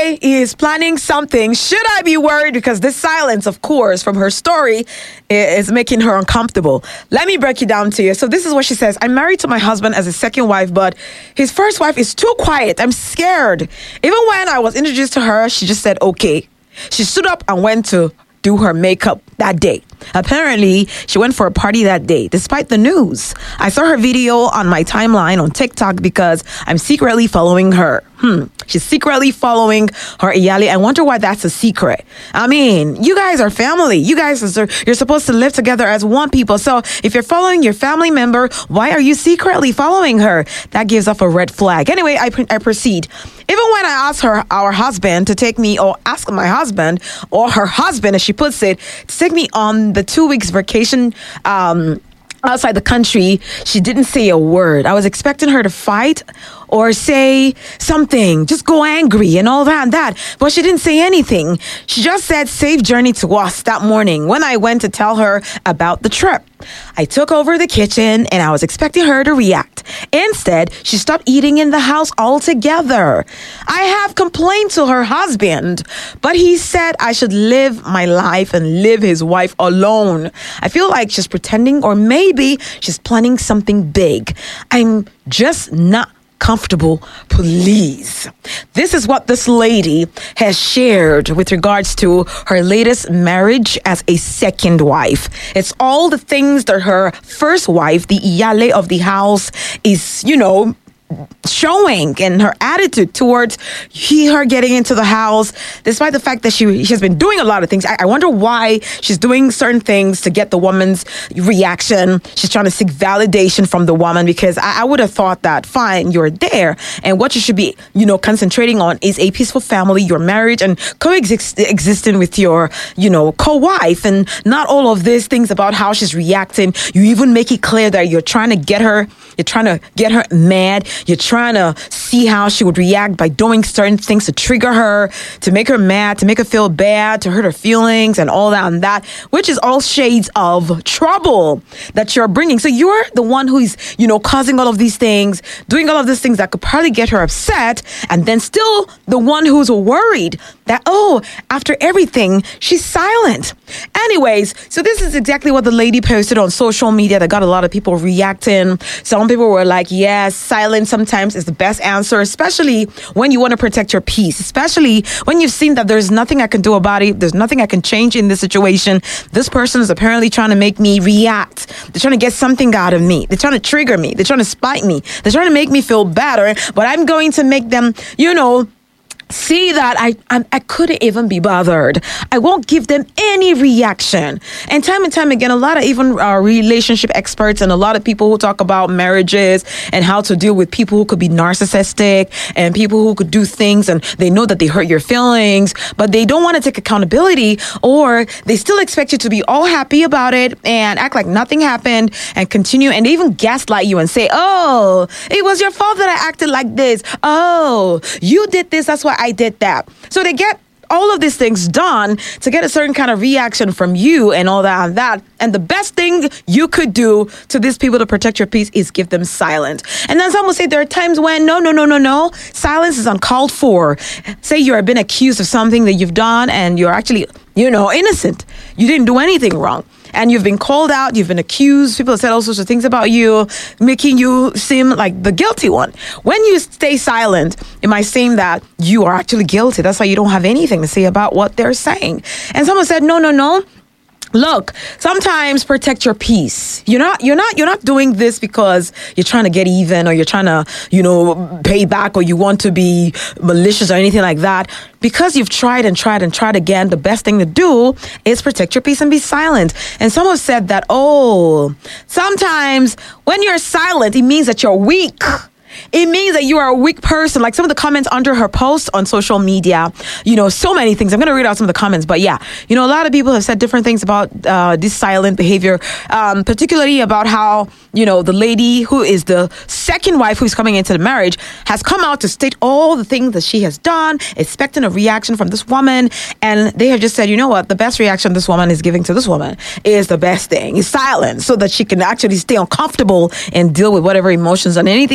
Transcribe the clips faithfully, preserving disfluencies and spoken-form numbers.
Iyale is planning something. Should I be worried? Because this silence, of course, from her story is making her uncomfortable. Let me break it down to you. So this is what she says. I'm married to my husband as a second wife, but his first wife is too quiet. I'm scared. Even when I was introduced to her, she just said, okay. She stood up and went to do her makeup that day. Apparently, she went for a party that day, despite the news. I saw her video on my timeline on TikTok because I'm secretly following her. Hmm. She's secretly following her Iyale. I wonder why that's a secret. I mean, you guys are family. You guys are, you're supposed to live together as one people. So if you're following your family member, why are you secretly following her? That gives off a red flag. Anyway, I, I proceed. Even when I ask her, our husband, to take me, or ask my husband, or her husband, as she puts it, to take me on the two weeks vacation um, outside the country, she didn't say a word. I was expecting her to fight or say something, just go angry and all that and that. But she didn't say anything. She just said, safe journey to us that morning when I went to tell her about the trip. I took over the kitchen and I was expecting her to react. Instead, she stopped eating in the house altogether. I have complained to her husband, but he said I should live my life and leave his wife alone. I feel like she's pretending, or maybe she's planning something big. I'm just not comfortable, please. This is what this lady has shared with regards to her latest marriage as a second wife. It's all the things that her first wife, the Iyale of the house, is, you know, showing, and her attitude towards he her getting into the house, despite the fact that she she's been doing a lot of things. I, I wonder why she's doing certain things to get the woman's reaction. She's trying to seek validation from the woman, because I, I would have thought that, fine, you're there, and what you should be, you know, concentrating on is a peaceful family, your marriage, and coexisting with your, you know, co-wife, and not all of these things about how she's reacting. You even make it clear that you're trying to get her, you're trying to get her mad. You're trying to see how she would react by doing certain things to trigger her, to make her mad, to make her feel bad, to hurt her feelings and all that and that, which is all shades of trouble that you're bringing. So you're the one who's, you know, causing all of these things, doing all of these things that could probably get her upset, and then still the one who's worried that, oh, after everything, she's silent. Anyways, so this is exactly what the lady posted on social media that got a lot of people reacting. Some people were like, yes, silence sometimes is the best answer, especially when you want to protect your peace, especially when you've seen that there's nothing I can do about it. There's nothing I can change in this situation. This person is apparently trying to make me react. They're trying to get something out of me. They're trying to trigger me. They're trying to spite me. They're trying to make me feel better, but I'm going to make them, you know, see that I, I I couldn't even be bothered. I won't give them any reaction. And time and time again, a lot of even uh, relationship experts and a lot of people who talk about marriages and how to deal with people who could be narcissistic and people who could do things and they know that they hurt your feelings, but they don't want to take accountability, or they still expect you to be all happy about it and act like nothing happened and continue, and they even gaslight you and say, oh, it was your fault that I acted like this. Oh, you did this, that's why I did that. So they get all of these things done to get a certain kind of reaction from you and all that and that. And the best thing you could do to these people to protect your peace is give them silence. And then some will say there are times when no, no, no, no, no. Silence is uncalled for. Say you're been accused of something that you've done and you're actually, you know, innocent. You didn't do anything wrong. And you've been called out, you've been accused, people have said all sorts of things about you, making you seem like the guilty one. When you stay silent, it might seem that you are actually guilty. That's why you don't have anything to say about what they're saying. And someone said, no, no, no. Look, sometimes protect your peace. You're not, you're not, you're not doing this because you're trying to get even, or you're trying to, you know, pay back, or you want to be malicious or anything like that. Because you've tried and tried and tried again, the best thing to do is protect your peace and be silent. And some have said that, oh, sometimes when you're silent, it means that you're weak. It means that you are a weak person. Like some of the comments under her post on social media, you know, so many things. I'm going to read out some of the comments, but yeah, you know, a lot of people have said different things about uh, this silent behavior, um, particularly about how, you know, the lady who is the second wife who's coming into the marriage has come out to state all the things that she has done, expecting a reaction from this woman. And they have just said, you know what, the best reaction this woman is giving to this woman is the best thing, is silence, so that she can actually stay uncomfortable and deal with whatever emotions and anything else that she's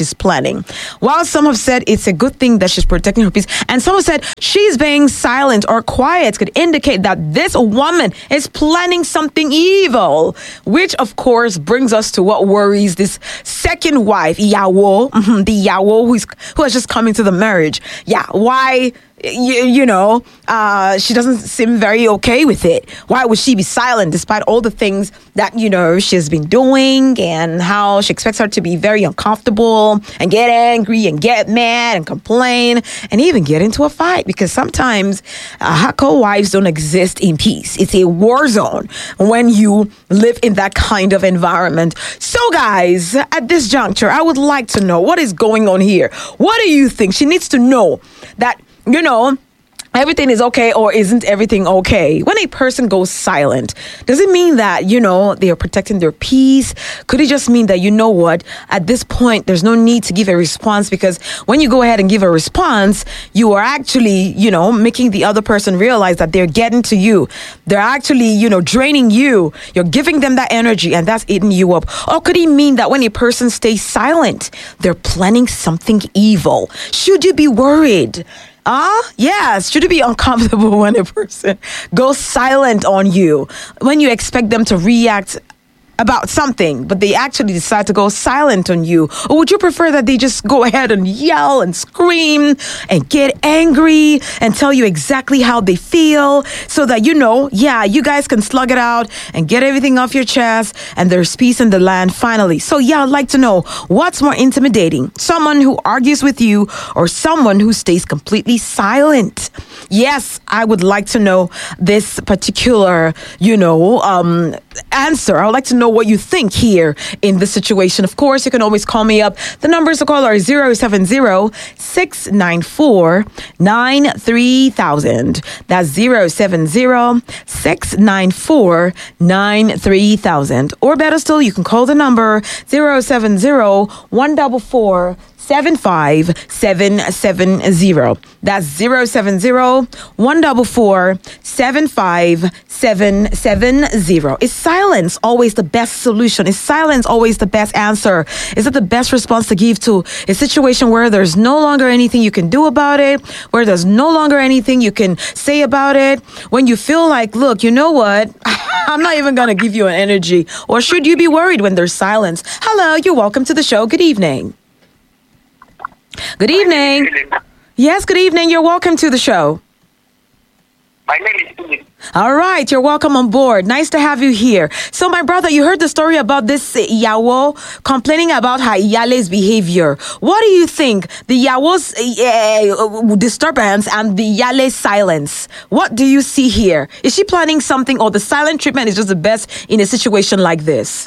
she's planning. While some have said it's a good thing that she's protecting her peace, and some have said she's being silent or quiet could indicate that this woman is planning something evil, which of course brings us to what worries this second wife, Yawo, mm-hmm, the Yawo who's who has just come into the marriage. Yeah, why? You, you know, uh, she doesn't seem very okay with it. Why would she be silent despite all the things that, you know, she's been doing and how she expects her to be very uncomfortable and get angry and get mad and complain and even get into a fight? Because sometimes uh, hardcore wives don't exist in peace. It's a war zone when you live in that kind of environment. So, guys, at this juncture, I would like to know what is going on here. What do you think? She needs to know that, you know, everything is okay, or isn't everything okay? When a person goes silent, does it mean that, you know, they are protecting their peace? Could it just mean that, you know what, at this point, there's no need to give a response, because when you go ahead and give a response, you are actually, you know, making the other person realize that they're getting to you. They're actually, you know, draining you. You're giving them that energy, and that's eating you up. Or could it mean that when a person stays silent, they're planning something evil? Should you be worried? Ah, uh, yes. Should it be uncomfortable when a person goes silent on you, when you expect them to react about something, but they actually decide to go silent on you? Or would you prefer that they just go ahead and yell and scream and get angry and tell you exactly how they feel so that, you know, yeah, you guys can slug it out and get everything off your chest and there's peace in the land finally? So yeah, I'd like to know, what's more intimidating, someone who argues with you or someone who stays completely silent? Yes, I would like to know this particular, you know, um, answer. I would like to know what you think here in this situation. Of course, you can always call me up. The numbers to call are zero seven zero, six nine four, nine three thousand. That's zero seven zero, six nine four, nine three thousand. Or better still, you can call the number zero seven zero, one four four, seven five seven seven zero. That's zero seven zero, one four four, seven five seven seven zero. Is silence always the best solution? Is silence always the best answer? Is it the best response to give to a situation where there's no longer anything you can do about it, where there's no longer anything you can say about it, when you feel like, look, you know what, I'm not even going to give you an energy? Or should you be worried when there's silence? Hello, you're welcome to the show. Good evening. Good evening. Yes, good evening. You're welcome to the show. My name is Philip. All right, you're welcome on board. Nice to have you here. So, my brother, you heard the story about this uh, Yawo complaining about her Iyale's behavior. What do you think? The Yawo's uh, disturbance and the Iyale's silence. What do you see here? Is she planning something, or the silent treatment is just the best in a situation like this?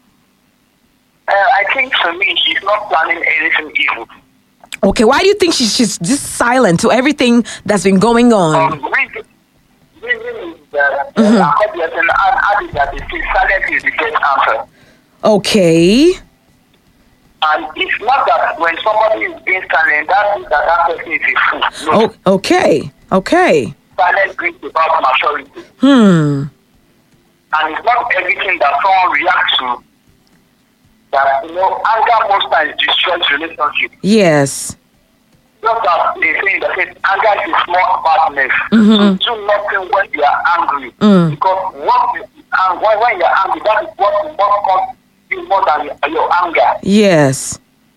Uh, I think for me, she's not planning anything evil. Okay, why do you think she's, she's just silent to everything that's been going on? Um, reason, reason is that mm-hmm. uh, there's an adage that it says silence is the best answer. Okay. And it's not that when somebody is being silent, that means that that person is a fool. No. Oh, okay, okay. Silence brings about maturity. Hmm. And it's not everything that someone reacts to that, you know, anger most times destroys relationship. Yes. Just as they say that says, anger is a small badness. Mm-hmm. So do nothing when you are angry. Mm. Because what you, and when, when you are angry, that is what what causes you more than your, your anger. Yes.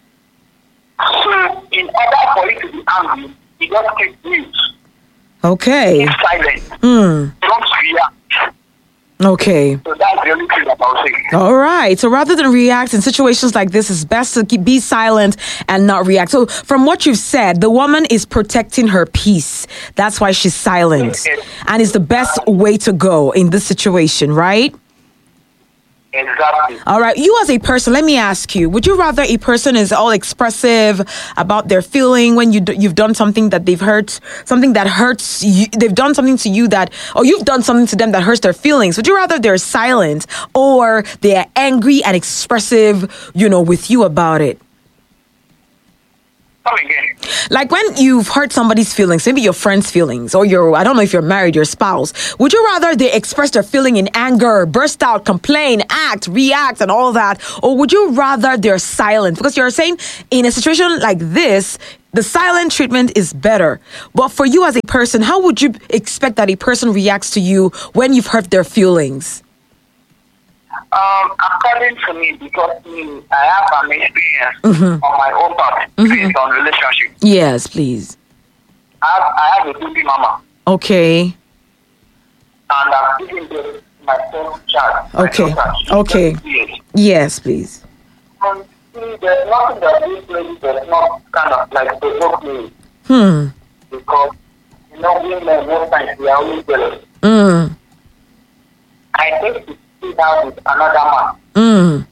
So in order for you to be angry, you just keep mute. Okay. Keep silent. Mm. Don't react. Okay. So that's the only thing about it. All right. So rather than react in situations like this, it's best to keep, be silent and not react. So from what you've said, the woman is protecting her peace. That's why she's silent. Yes. And it's the best way to go in this situation, right? Exactly. All right. You as a person, let me ask you, would you rather a person is all expressive about their feeling when you d- you've done something that they've hurt, something that hurts you, they've done something to you that, or you've done something to them that hurts their feelings? Would you rather they're silent or they're angry and expressive, you know, with you about it? Come again. Like when you've hurt somebody's feelings, maybe your friend's feelings, or your, I don't know if you're married, your spouse, would you rather they express their feeling in anger, burst out, complain, act, react, and all that? Or would you rather they're silent? Because you're saying in a situation like this, the silent treatment is better. But for you as a person, how would you expect that a person reacts to you when you've hurt their feelings? Um, according to me, because me, I have an experience mm-hmm. on my own part mm-hmm. based on relationship. Yes, please. I have, I have a baby mama. Okay. And I'm giving this my first child. Okay. Okay. Yes, please. And see, there's nothing that this lady does not kind of like provoke me. Hmm. Because, you know, women, most times, we are always jealous. Mm. I think to see that with another man. Mm.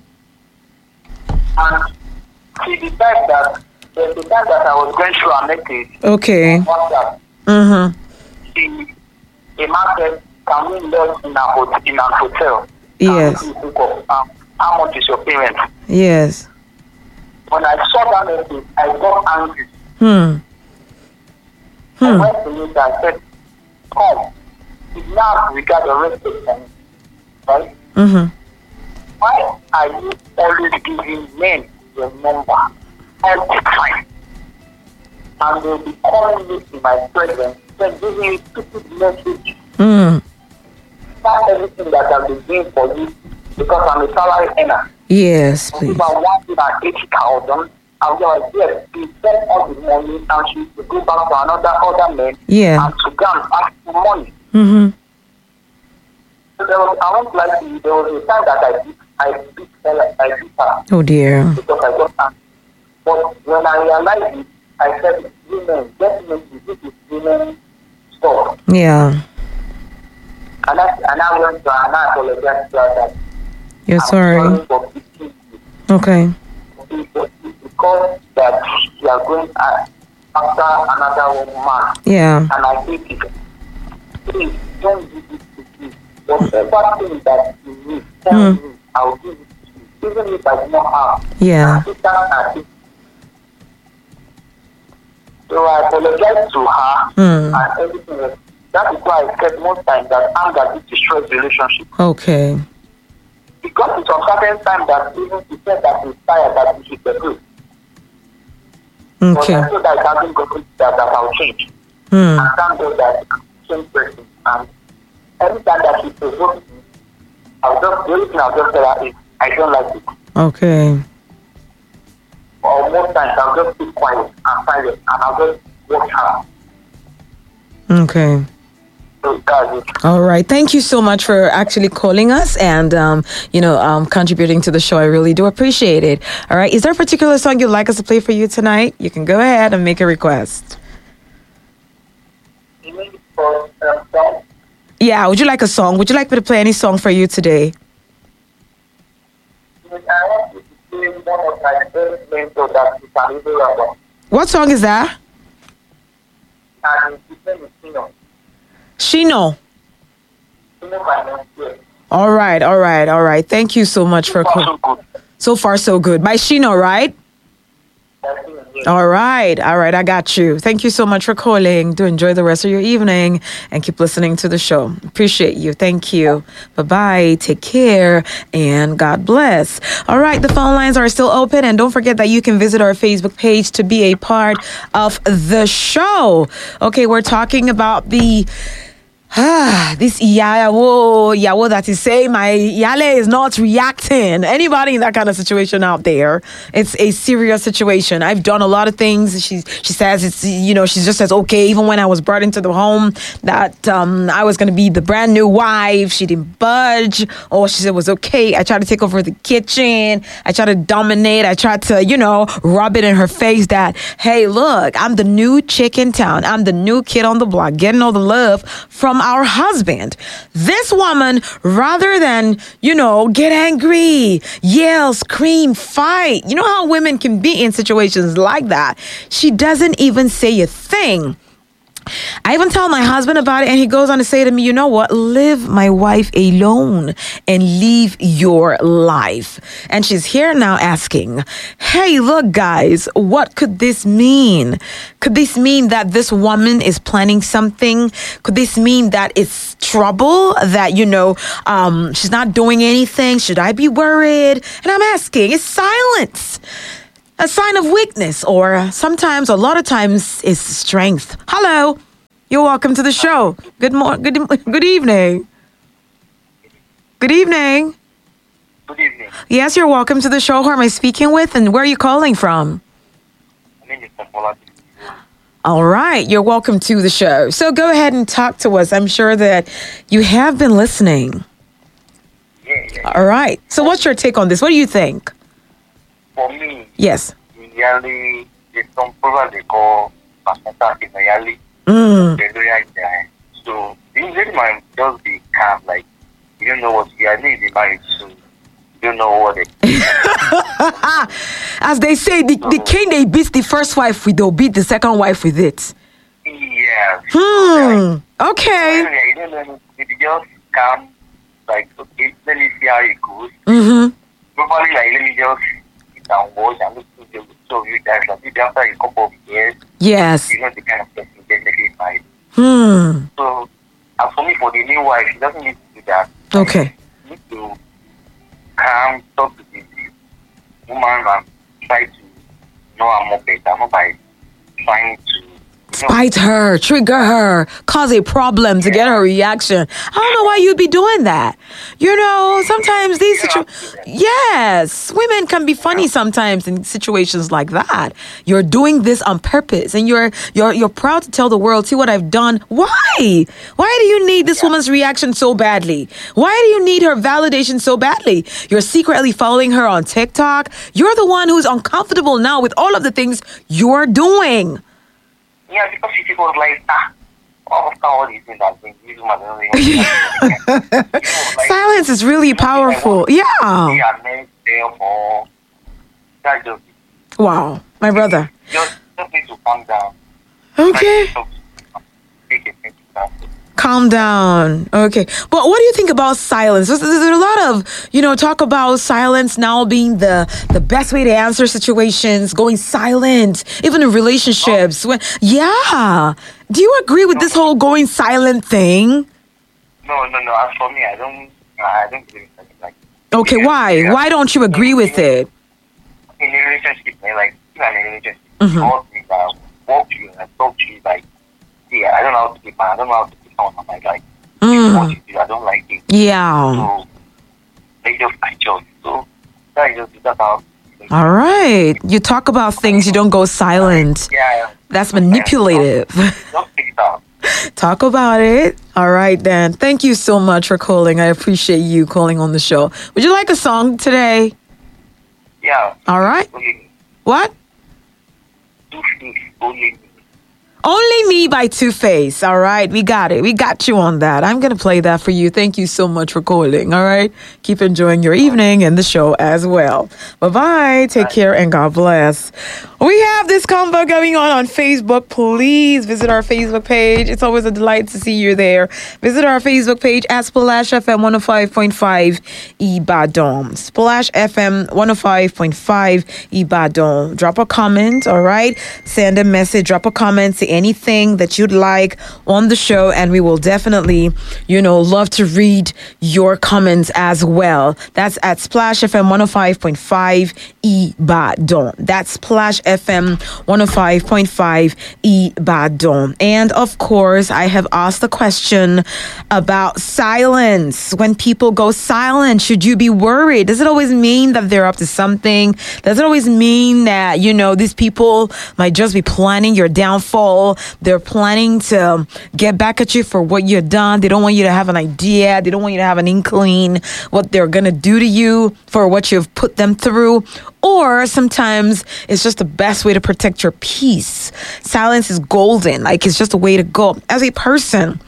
And she decided that there's the time that I was going through a message. Okay. WhatsApp. Mm-hmm. She, a man said, can we lodge in a hotel? In an hotel? Yes. Um, how much is your payment? Yes. When I saw that message, I got angry. Hmm. Hmm. I went to meet her. I said, come. It's now we got the respect, right? Mm-hmm. Why are you always giving men your number all the time? And they'll be calling me in my presence, then giving me stupid message. Mm. Not everything that I've been doing for you because I'm a salary earner. Yes, please. If I want to eighty thousand, I was like, yes, she spent all the money and she used to go back to another other man yeah. and to go and ask for money. Mm-hmm. So there was, I won't lie to you, there was a time that I beat, I beat her, I beat her. Oh dear. Because I got angry. But when I realized it, I said, women, definitely, this is women stuff. Yeah. And I, and I went to her and I apologized to her that you're I'm sorry. sorry for beating you. Okay. Because that you are going after another woman. Yeah. And I hate it. Please don't do this to me. Whatever thing that you need, tell mm. me, I'll give it to you. Even if I do not have. Yeah. So I apologize to her mm. and everything else. That is why I said most times that anger destroys relationship. Okay. Because it's on certain time that even she said that she's tired that she should do. Okay. But I feel that it hasn't gotten that, that I'll change. Mm. And thank God that I'm change person. And every time that she provokes me, I'll just, the only thing I'll just tell her is, I don't like it. Okay. Or most times I'll just keep quiet and silent and I'll just watch her. Okay. So that's it. All right. Thank you so much for actually calling us and, um, you know, um, contributing to the show. I really do appreciate it. All right. Is there a particular song you'd like us to play for you tonight? You can go ahead and make a request. You mean for um, song? Yeah. Would you like a song? Would you like me to play any song for you today? I want you to play one of my best mentors that you can even remember. What song is that? And his name is Tino. Shino. Tino by name. All right, all right, all right. Thank you so much for calling. So, so far, so good. By Shino, right? All right, all right. I got you. Thank you so much for calling. Do enjoy the rest of your evening and keep listening to the show. Appreciate you. Thank you. Bye-bye. Take care and God bless. All right, the phone lines are still open. And don't forget that you can visit our Facebook page to be a part of the show. Okay, we're talking about the... Ah, this Yawo, Yawo that is saying my Yale is not reacting. Anybody in that kind of situation out there, it's a serious situation. I've done a lot of things. She she says it's, you know, she just says, okay, even when I was brought into the home that um, I was going to be the brand new wife, she didn't budge. All she said was, okay, I tried to take over the kitchen. I tried to dominate. I tried to, you know, rub it in her face that, hey, look, I'm the new chick in town. I'm the new kid on the block, getting all the love from our husband. This woman, rather than, you know, get angry, yell, scream, fight, you know how women can be in situations like that, she doesn't even say a thing. I even tell my husband about it, and he goes on to say to me, you know what? Leave my wife alone and leave your life. And she's here now asking, hey, look, guys, what could this mean? Could this mean that this woman is planning something? Could this mean that it's trouble, that, you know, um, she's not doing anything? Should I be worried? And I'm asking, is silence a sign of weakness, or sometimes, a lot of times, is strength? Hello, you're welcome to the show. Good morning. Good good evening. Good evening. Good evening. Yes, you're welcome to the show. Who am I speaking with, and where are you calling from? My name is Tafola. All right, you're welcome to the show. So go ahead and talk to us. I'm sure that you have been listening. Yeah, yeah, yeah. All right. So what's your take on this? What do you think? For me, Yes. usually, there's some program they call placenta initially. Mm. They're very high. So, the usually man just be calm, like, you don't know what you are need to married soon. You don't know what they As they say, the, the king they beat the first wife with, they'll beat the second wife with it. Yeah. Hmm. Okay. Yeah, you don't know. If you just calm, like, okay, let me see how it goes. Mm-hmm. Probably, like, let me just sit down, watch, and look to the two of you guys. Like, maybe after a couple of years, Yes. you know the kind of person that they get married. Hmm. So, as for me, for the new wife, she doesn't need to do that. Okay. She needs to calm, talk to the the woman, and try to know her more better, not by trying to, you know, Spite her, trigger her, cause a problem to get her reaction. I don't know why you'd be doing that. You know, sometimes these situ- yes, women can be funny sometimes in situations like that. You're doing this on purpose, and you're you're you're proud to tell the world, see what I've done. Why? Why do you need this woman's reaction so badly? Why do you need her validation so badly? You're secretly following her on TikTok. You're the one who's uncomfortable now with all of the things you're doing. yeah, because she was like, ah, all of all these things that been these women don't really you know, like, Silence is really you know, powerful. They Yeah. are meant there for that just Wow. My brother. just just need to calm down. Okay. Like, take it, take it down. Calm down. Okay. But what do you think about silence? There's, there's a lot of, you know, talk about silence now being the, the best way to answer situations, going silent, even in relationships. When, yeah. Do you agree with this whole going silent thing? No, no, no. As for me, I don't, I don't believe in something like. Okay. Why? Yeah. Why don't you agree with it? In a relationship, man, like, if I'm in a relationship, Mhm. you want me to walk to you and talk to you, like, yeah, I don't know how to keep my, I don't know how to keep someone on my like, Mm. what you do, I don't like it. Yeah. So, they just adjust. So, that is just, that's how. All right. You talk about things, you don't go silent. Yeah. That's manipulative. Just pick it up. Talk about it. All right, then. Thank you so much for calling. I appreciate you calling on the show. Would you like a song today? Yeah. All right. Only, What? two things, only me. Only Me by Two-Face. All right. We got it. We got you on that. I'm going to play that for you. Thank you so much for calling. All right. Keep enjoying your evening and the show as well. Bye-bye. Take care and God bless. We have this convo going on on Facebook. Please visit our Facebook page. It's always a delight to see you there. Visit our Facebook page at Splash F M one oh five point five Ibadan. Splash F M one oh five point five Ibadan. Drop a comment, all right? Send a message, drop a comment, say anything that you'd like on the show, and we will definitely, you know, love to read your comments as well. That's at Splash F M one oh five point five Ibadan. That's Splash F M one oh five point five Ibadan. And of course, I have asked the question about silence. When people go silent, should you be worried? Does it always mean that they're up to something? Does it always mean that, you know, these people might just be planning your downfall? They're planning to get back at you for what you've done. They don't want you to have an idea. They don't want you to have an inkling what they're going to do to you for what you've put them through. Or sometimes it's just the best way to protect your peace. Silence is golden. Like, it's just a way to go. As a person,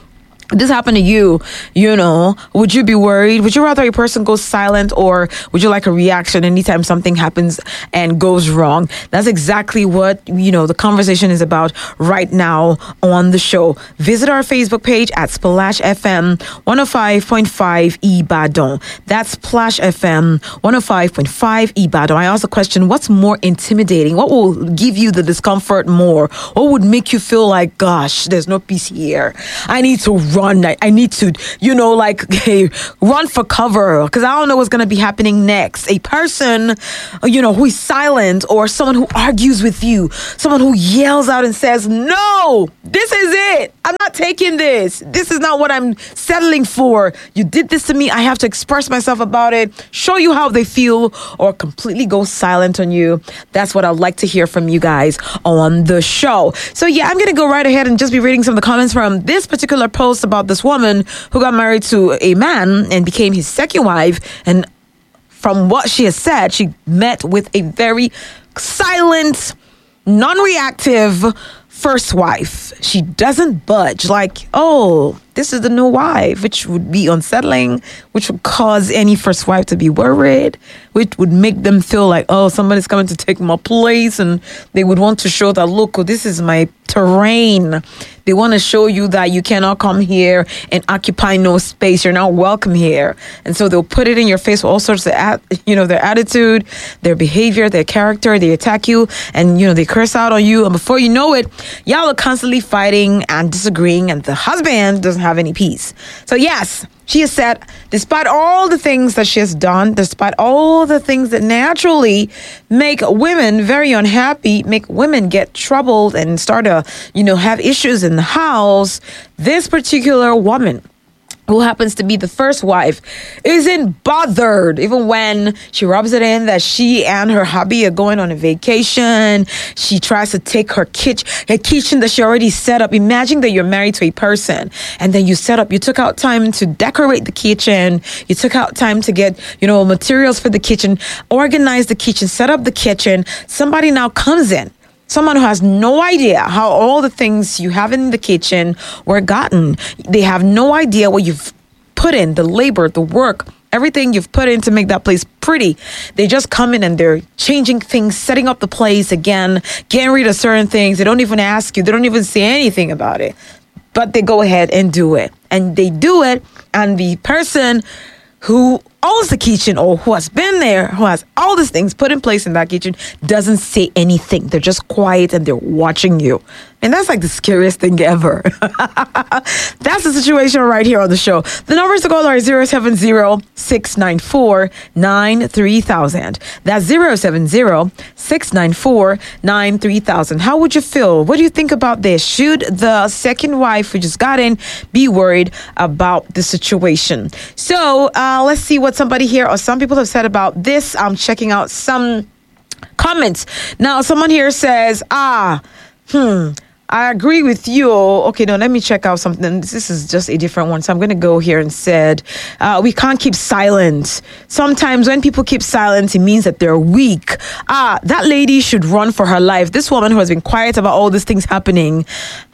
this happened to you, you know, would you be worried? Would you rather a person goes silent, or would you like a reaction anytime something happens and goes wrong? That's exactly what, you know, the conversation is about right now on the show. Visit our Facebook page at Splash F M one oh five point five Ibadan. That's Splash F M one oh five point five Ibadan. I asked the question, what's more intimidating? What will give you the discomfort more? What would make you feel like, gosh, there's no peace here? I need to run. I, I need to, you know, like, hey, run for cover because I don't know what's going to be happening next. A person, you know, who is silent, or someone who argues with you, someone who yells out and says, no, this is it. I'm not taking this. This is not what I'm settling for. You did this to me. I have to express myself about it, show you how they feel, or completely go silent on you. That's what I'd like to hear from you guys on the show. So yeah, I'm going to go right ahead and just be reading some of the comments from this particular post about this woman who got married to a man and became his second wife. And from what she has said, she met with a very silent, non-reactive first wife. She doesn't budge, like, oh, this is the new wife, which would be unsettling, which would cause any first wife to be worried, which would make them feel like, oh, somebody's coming to take my place, and they would want to show that, look, oh, this is my terrain. They want to show you that you cannot come here and occupy no space. You're not welcome here. And so they'll put it in your face with all sorts of, at, you know, their attitude, their behavior, their character. They attack you, and, you know, they curse out on you. And before you know it, y'all are constantly fighting and disagreeing, and the husband doesn't have any peace. So yes, she has said, despite all the things that she has done, despite all the things that naturally make women very unhappy, make women get troubled and start to, you know, have issues in the house, this particular woman, who happens to be the first wife, isn't bothered even when she rubs it in that she and her hubby are going on a vacation. She tries to take her kitchen, her kitchen that she already set up. Imagine that you're married to a person and then you set up, you took out time to decorate the kitchen. You took out time to get, you know, materials for the kitchen, organize the kitchen, set up the kitchen. Somebody now comes in. Someone who has no idea how all the things you have in the kitchen were gotten. They have no idea what you've put in, the labor, the work, everything you've put in to make that place pretty. They just come in and they're changing things, setting up the place again, getting rid of certain things. They don't even ask you. They don't even say anything about it. But they go ahead and do it. And they do it, and the person who owns the kitchen, or who has been there, who has all these things put in place in that kitchen, doesn't say anything. They're just quiet and they're watching you. And that's like the scariest thing ever. That's the situation right here on the show. The numbers to call are zero seven zero, six nine four, nine three thousand. That's zero seven zero, six nine four, nine three thousand. How would you feel? What do you think about this? Should the second wife who just got in be worried about the situation? So uh, let's see what somebody here or some people have said about this. I'm checking out some comments. Now, someone here says, ah, hmm, I agree with you. Okay, no, let me check out something. This is just a different one. So I'm going to go here and said, uh, we can't keep silent. Sometimes when people keep silent, it means that they're weak. Ah, that lady should run for her life. This woman who has been quiet about all these things happening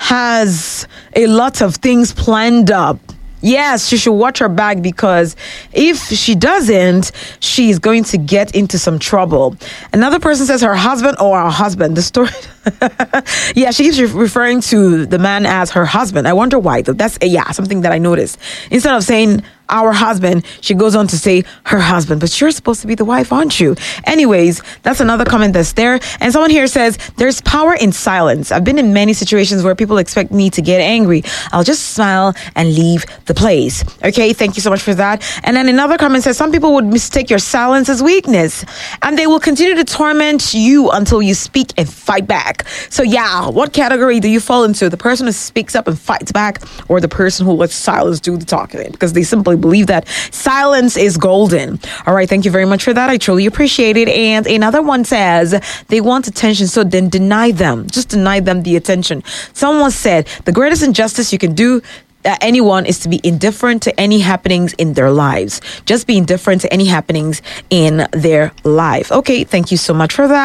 has a lot of things planned up. Yes, she should watch her back, because if she doesn't, she's going to get into some trouble. Another person says her husband or her husband. The story. Yeah, she keeps re- referring to the man as her husband. I wonder why, though. That's, yeah, something that I noticed. Instead of saying our husband, she goes on to say her husband, but you're supposed to be the wife, aren't you? Anyways, that's another comment that's there. And someone here says, there's power in silence. I've been in many situations where people expect me to get angry. I'll just smile and leave the place. Okay, thank you so much for that. And then another comment says, some people would mistake your silence as weakness, and they will continue to torment you until you speak and fight back. So yeah, what category do you fall into? The person who speaks up and fights back, or the person who lets silence do the talking? Because they simply believe that silence is golden. All right, thank you very much for that. I truly appreciate it. And another one says they want attention, so then deny them. Just deny them the attention. Someone said the greatest injustice you can do Uh, anyone is to be indifferent to any happenings in their lives. Just be indifferent to any happenings in their life. Okay, thank you so much for that.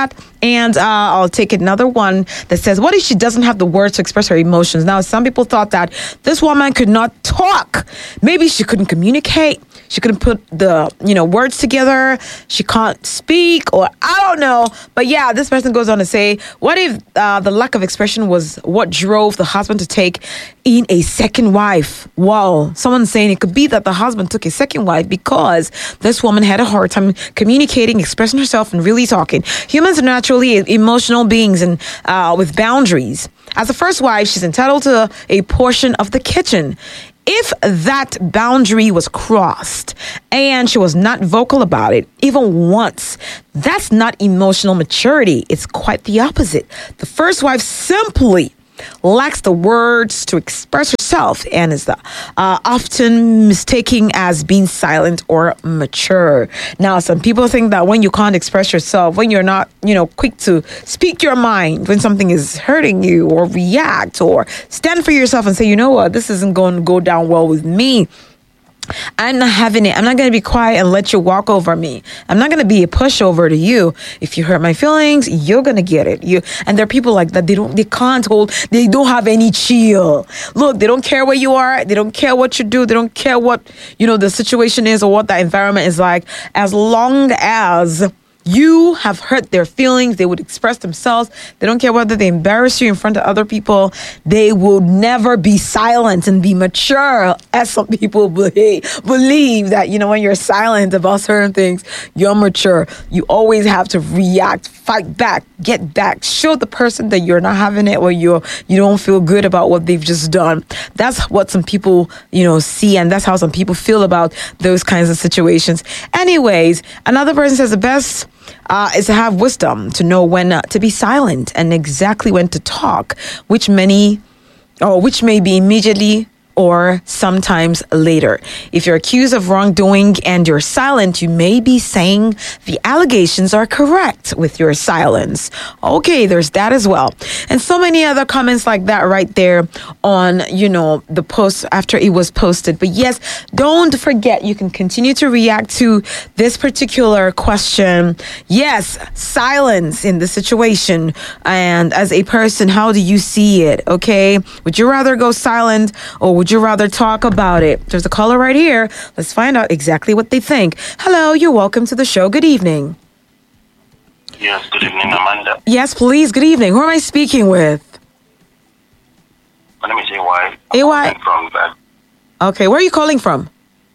And uh, I'll take another one that says, what if she doesn't have the words to express her emotions? Now, some people thought that this woman could not talk. Maybe she couldn't communicate. She couldn't put the, you know, words together. She can't speak, or I don't know. But yeah, this person goes on to say, what if uh, the lack of expression was what drove the husband to take in a second wife? Wow. Someone's saying it could be that the husband took a second wife because this woman had a hard time communicating, expressing herself, and really talking. Humans are naturally emotional beings and uh, with boundaries. As a first wife, she's entitled to a portion of the kitchen. If that boundary was crossed and she was not vocal about it, even once, that's not emotional maturity. It's quite the opposite. The first wife simply lacks the words to express herself and is uh, often mistaken as being silent or mature. Now, some people think that when you can't express yourself, when you're not, you know, quick to speak your mind, when something is hurting you, or react, or stand for yourself and say, you know what, this isn't going to go down well with me, I'm not having it. I'm not going to be quiet and let you walk over me. I'm not going to be a pushover to you. If you hurt my feelings, you're going to get it. You and there are people like that. They don't, they can't hold, they don't have any chill. Look, they don't care where you are. They don't care what you do. They don't care what, you know, the situation is or what the environment is like. As long as you have hurt their feelings, they would express themselves. They don't care whether they embarrass you in front of other people. They will never be silent and be mature, as some people believe, believe that, you know, when you're silent about certain things, you're mature. You always have to react, fight back, get back, show the person that you're not having it, or you're, you don't feel good about what they've just done. That's what some people, you know, see, and that's how some people feel about those kinds of situations. Anyways, another person says the best Uh, is to have wisdom, to know when uh, to be silent and exactly when to talk, which many, or which may be immediately or sometimes later. If you're accused of wrongdoing and you're silent, you may be saying the allegations are correct with your silence. Okay, there's that as well. And so many other comments like that right there on, you know, the post after it was posted. But yes, don't forget, you can continue to react to this particular question. Yes, silence in the situation. And as a person, how do you see it? Okay, would you rather go silent, or would you rather talk about it? There's a caller right here. Let's find out exactly what they think. Hello, you're welcome to the show. Good evening. Yes, good evening, Amanda. Yes, please. Good evening. Who am I speaking with? My name is A Y. A Y? From uh, Okay, where are you calling from?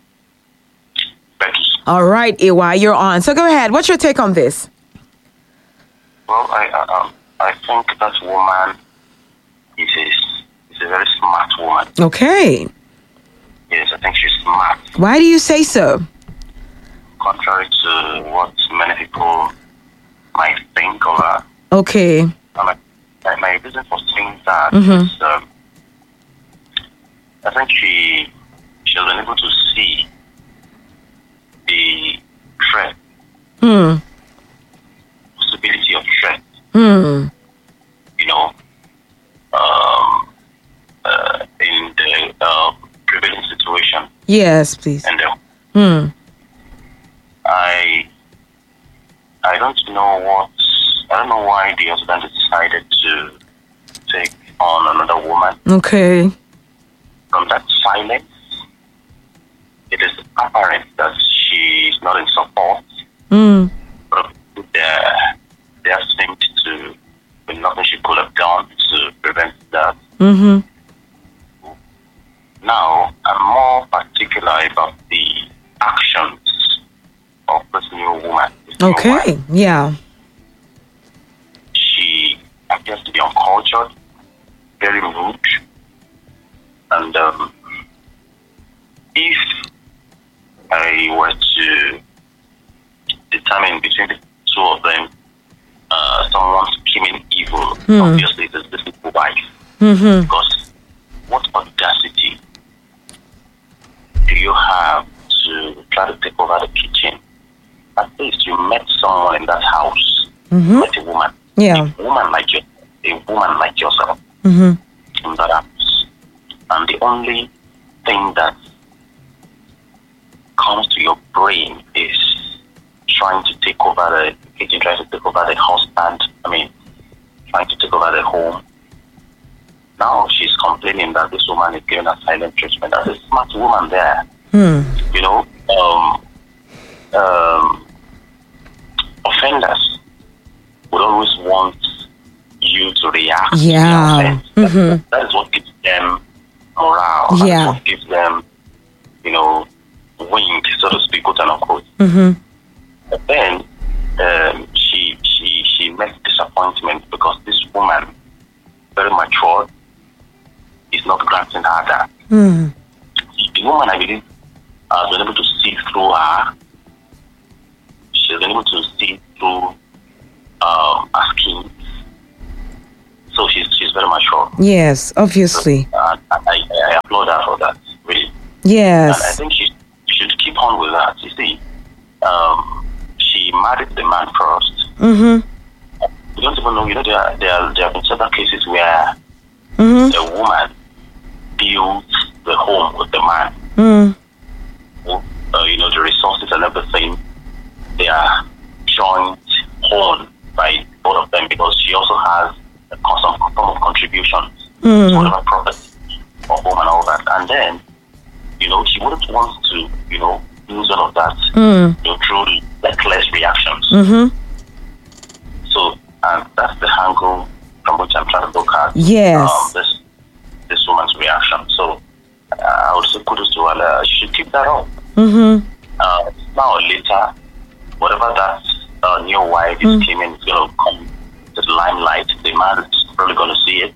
Becky. All right, A Y, you're on. So go ahead. What's your take on this? Well, I uh, um, I think that woman is a, is a very smart woman. Okay. Yes, I think she's smart. Why do you say so? Contrary to what many people might think of her. Okay. Um, my, my reason for saying that Mm-hmm. is um, I think she she has been able to see the threat, Hmm. possibility of threat. Hmm. You know, um, uh, in the uh, prevailing situation, Yes, please. and uh, Hmm. I I don't know what I don't know why the husband decided to take on another woman. Okay. From that silence, it is apparent that she is not in support. Hmm. But there, there seemed to be nothing she could have done to prevent that. Mm-hmm. Now, I'm more particular about the actions of this new woman. This new Okay. wife. Yeah. She appears to be uncultured, very rude, and um, if I were to determine between the two of them, uh, someone scheming evil, Hmm. obviously it is this wife. Mm-hmm. Because what audacity do you have to try to take over the kitchen? At least you met someone in that house, Mm-hmm. met a woman, Yeah. a woman like you, a woman like yourself Mm-hmm. in that house, and the only thing that comes to your brain is trying to take over the kitchen, trying to take over the husband. I mean, trying to take over the home. Now she's complaining that this woman is giving her silent treatment. That's a smart woman there. Hmm. You know, um, um, offenders would always want you to react. Yeah. To Mm-hmm. that, that is what gives them morale. That Yeah. is what gives them, you know, wing, so to speak, quote unquote. Mm-hmm. But then um, she she she met disappointment because this woman, very mature, is not granting her that. Mm. The woman, I believe, has been able to see through her. She's been able to see through um, her skin. So she's she's very mature. Yes, obviously. So, uh, I, I, I applaud her for that, really. Yes. And I think she, she should keep on with that. You see, um, she married the man first. Mm-hmm. You don't even know, you know, there, there, there have been several cases where Mm-hmm. a woman builds the home with the man. Mm. Uh, you know, the resources and everything, they are joint owned by both of them because she also has a some form of contributions Mm. to whatever property or home and all that. And then, you know, she wouldn't want to, you know, use all of that Mm. you know, through reckless reactions. Mm-hmm. So, and that's the angle from which I'm trying to look at Yes. um, this this woman's reaction. So, uh, I would say kudos to her. Uh, she should keep that up. Mm-hmm. Uh, now or later, whatever that uh, new wife is Mm. came in is going to come to the limelight. The man is probably going to see it.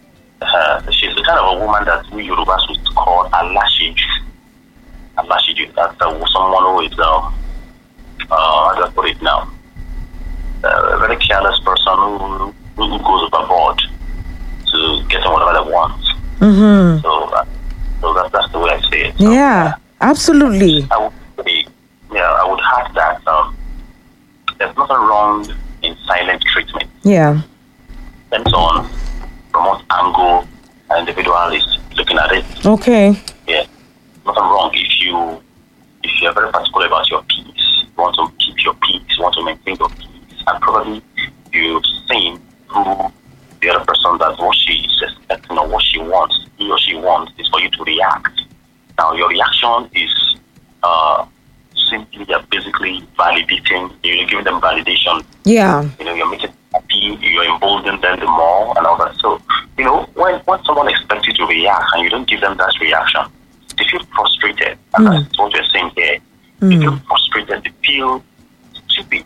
Uh, she's the kind of a woman that we Yorubas would call a lashiju. A lashiju. That's uh, someone who is, uh, uh, how do I put it now? Uh, a very careless person who, who goes overboard to get them whatever they want. Mm-hmm. So, uh, so that, that's the way I see it. So, Yeah, absolutely. I would say, yeah, I would add that um, there's nothing wrong in silent treatment. Yeah. Depends on from what angle an individual is looking at it. Okay. Yeah, nothing wrong if you if you're very particular about your peace. You want to keep your peace. You want to maintain your peace, and probably you've seen through the other person that what she is expecting or what she wants, he or she wants, is for you to react. Now, your reaction is uh, simply uh, basically validating, you're giving them validation. Yeah. You know, you're making them happy, you're emboldening them the more and all that. So, you know, when, when someone expects you to react and you don't give them that reaction, they feel frustrated. And Mm. that's what you're saying here. Mm. They feel frustrated, they feel stupid.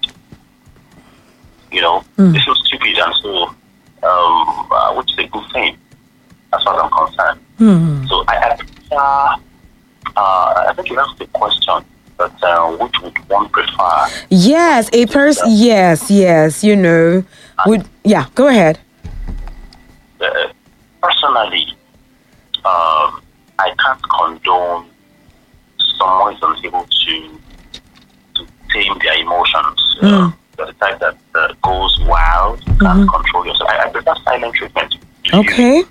You know, Mm. they feel stupid, and so, um, uh, which is a good thing, as far as I'm concerned. Mm. So I, I prefer, uh, I think you asked the question, but uh, which would one prefer? Yes, a person. Yes, yes. You know, would yeah. Go ahead. Uh, personally, um, I can't condone someone is unable to to tame their emotions. Mm. Uh, you're the type that uh, goes wild, can't Mhm. control yourself. I, I prefer silent treatment. Okay.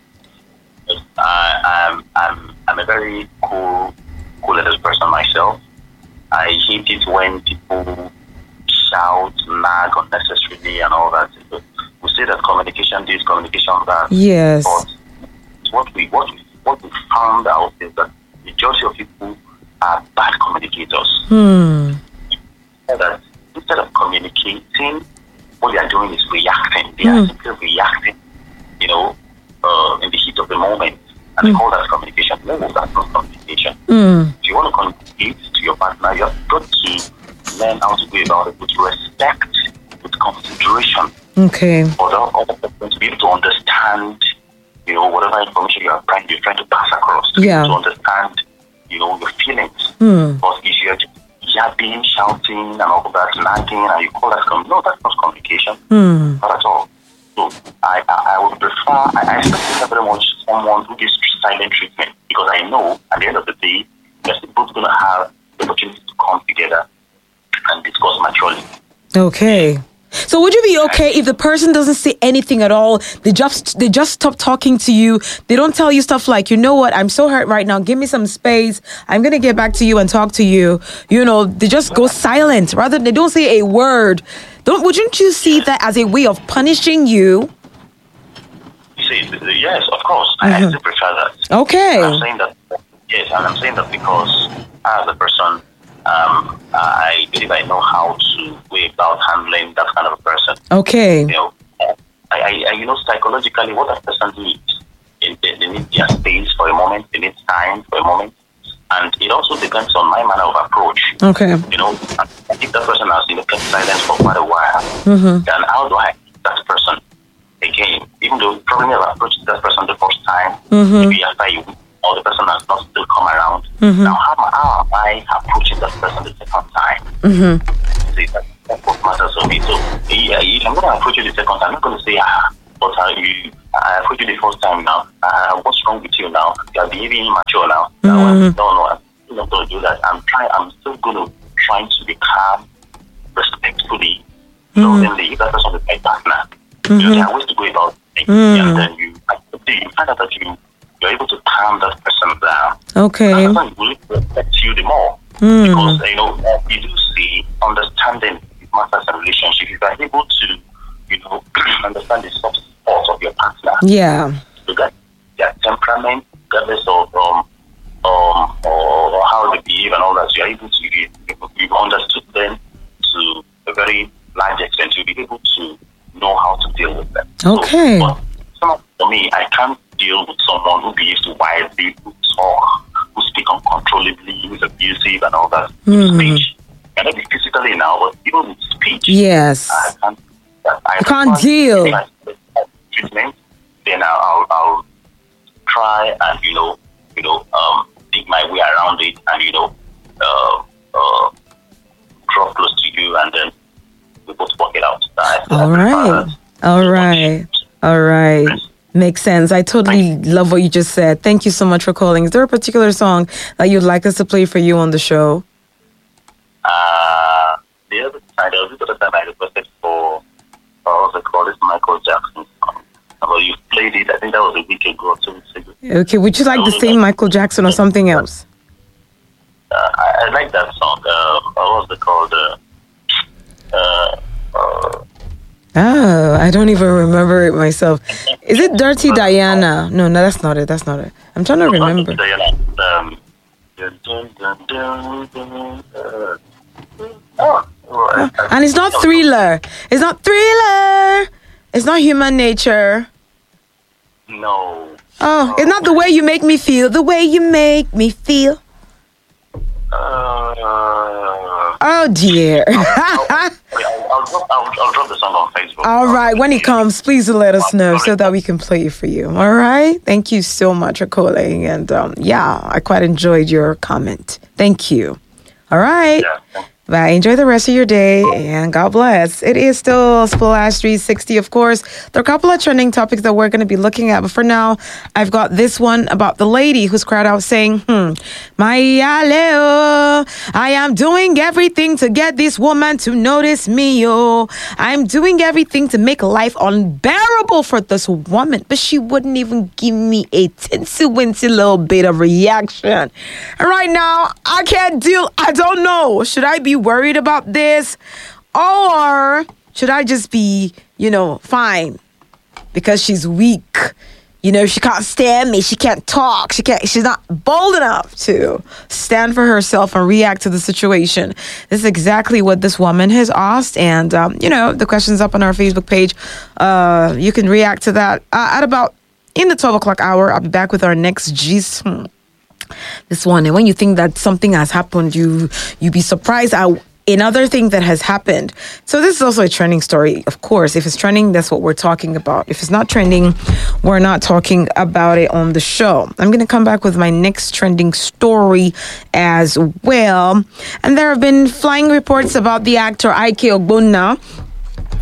I, I'm, I'm, I'm a very cool, cool-headed person myself. I hate it when people shout, nag unnecessarily and all that. We say that communication this, communication that. Yes. But what we, what we, what we found out is that the majority of people are bad communicators. Hmm. That instead of communicating, what they are doing is reacting. They Mm. are simply reacting, you know, uh, in the heat of the moment. And they Mm. call that communication. No, that's not communication. Mm. If you want to communicate to your partner, you have got to learn how to go about it with respect, with consideration Okay. for the other person to be able to understand, you know, whatever information you are trying, you're trying to pass across. To be Yeah. able to understand, you know, your feelings. Hmm. But if you're just yapping, shouting, and all that, nagging, and you call that communication, no, that's not communication. Hmm. Not at all. So I, I, I would prefer, I, I expect very much someone who gives silent treatment, because I know at the end of the day, they're both going to have the opportunity to come together and discuss maturely. Okay. So would you be okay if the person doesn't say anything at all? They just they just stop talking to you. They don't tell you stuff like, you know what, I'm so hurt right now. Give me some space. I'm gonna get back to you and talk to you. You know, they just go silent. Rather, they don't say a word. Don't wouldn't you see Yes. that as a way of punishing you? You see, th- th- yes, of course. I, I still prefer that. Okay. And I'm saying that, yes, and I'm saying that because as a person, um, I believe I know how to go about handling that kind of a person. Okay. You know, I, I, I you know, psychologically, what that person needs, they, they they need their space for a moment, they need time for a moment, and it also depends on my manner of approach. Okay. You know, if that person has, you know, kept silence for quite a while, Mm-hmm. then how do I keep that person again? Even though probably never approached that person the first time, Mm-hmm. maybe after you or the person has not still come around. Mm-hmm. Now, how, how am I approaching that person the second time? Mm-hmm. See, that, that's what matters to me. So, yeah, if I'm going to approach you the second time, I'm not going to say, ah, but uh, you, I approached you the first time now. Uh, what's wrong with you now? You are behaving immature now. Mm-hmm. No, no, no, I'm still not going to do that. I'm trying. I'm still going to try to be calm, respectfully, lovingly. If that person is my partner, you know, there are ways to go about things, and then you, you find out that you you're able to calm that person down. Okay. That person will respect you the more. Mm. Because, you know, you do see understanding matters in relationship. If you are able to, you know, understand the soft spots of your partner, Yeah. look at their temperament, regardless of um, um, or, or how they behave and all that, you are able to, you, you've understood them to a very large extent. You'll be able to know how to deal with them. Okay. So, but some, for me, I can't deal with someone who behaves wildly, who talk, who speak uncontrollably, who's abusive and all that. Mhm. Speech. And maybe physically now, but even with speech. Yes. I can't, I You can't prefer deal. if I get treatment, then I'll, I'll, I'll try and, you know, you know, um, dig my way around it and, you know, uh, uh, draw close to you and then we both work it out. I, I All prefer right. that. All right. All right. Makes sense. I totally love what you just said. Thank you so much for calling. Is there a particular song that you'd like us to play for you on the show? Uh, the other time, there was this other time I requested for, uh, what's it called, this Michael Jackson song. Well, you played it, I think that was a week ago or two weeks ago. Okay. Would you like the same Michael Jackson or something else? Uh, I, I like that song. Uh, what was it called? Uh, uh, uh, Oh, I don't even remember it myself. Is it Dirty Diana? No, no, that's not it. That's not it. I'm trying to remember. Um, dun, dun, dun, dun, dun, uh, oh, right. And it's not Thriller. It's not Thriller. It's not Human Nature. No. Oh, it's not The Way You Make Me Feel. The Way You Make Me Feel. Uh, Oh, dear. I'll, I'll, drop, I'll, I'll drop the song on Facebook. All right. When it comes, please let us know so that we can play it for you. All right. Thank you so much for calling. And um, yeah, I quite enjoyed your comment. Thank you. All right. Yeah. Bye. Enjoy the rest of your day and God bless. It is still Splash three sixty, of course. There are a couple of trending topics that we're going to be looking at. But for now, I've got this one about the lady who's cried out saying, hmm, my Leo, I am doing everything to get this woman to notice me. Oh, I'm doing everything to make life unbearable for this woman. But she wouldn't even give me a tinsy wincy little bit of reaction. And right now, I can't deal. I don't know. Should I be worried about this, or should I just be, you know, fine because she's weak? You know, she can't stand me. She can't talk. She can't. She's not bold enough to stand for herself and react to the situation. This is exactly what this woman has asked, and um, you know, the question's up on our Facebook page. Uh, you can react to that uh, at about in the twelve o'clock hour. I'll be back with our next G's. Hmm. This one, and when you think that something has happened, you you be surprised at another thing that has happened. So this is also a trending story, of course. If it's trending, that's what we're talking about. If it's not trending, we're not talking about it on the show. I'm going to come back with my next trending story as well. And there have been flying reports about the actor Ike Ogbonna,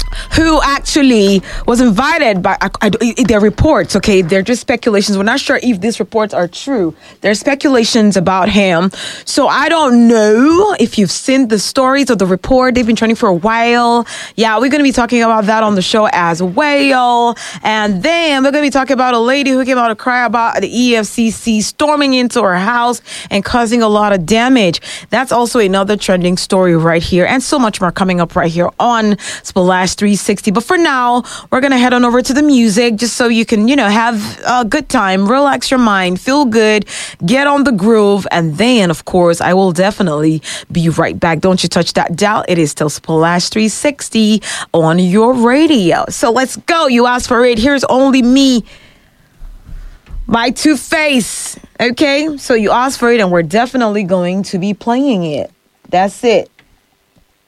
who actually was invited by I, I, their reports. Okay, they're just speculations. We're not sure if these reports are true. There's speculations about him. So I don't know if you've seen the stories or the report. They've been trending for a while. Yeah, we're going to be talking about that on the show as well. And then we're going to be talking about a lady who came out to cry about the E F C C storming into her house and causing a lot of damage. That's also another trending story right here, and so much more coming up right here on Splash three sixty. But for now, we're going to head on over to the music just so you can, you know, have a good time, relax your mind, feel good, get on the groove. And then, of course, I will definitely be right back. Don't you touch that dial. It is still Splash three sixty on your radio. So let's go. You asked for it. Here's Only Me by Two Face. Okay, so you asked for it, and we're definitely going to be playing it. That's it.